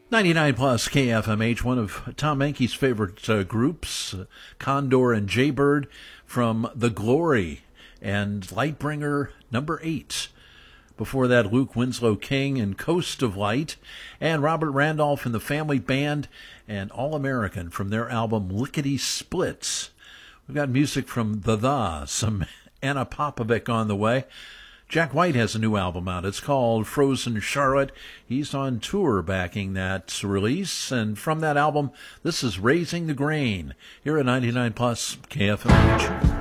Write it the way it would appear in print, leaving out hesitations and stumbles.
99 plus KFMH, one of Tom Mankey's favorite groups, Condor and Jaybird from The Glory and Lightbringer number 8. Before that, Luke Winslow King and Coast of Light, and Robert Randolph and the Family Band and All American from their album Lickety Splits. We've got music from some Anna Popovic on the way. Jack White has a new album out. It's called Frozen Charlotte. He's on tour backing that release. And from that album, this is Raising the Grain here at 99 plus KFMH.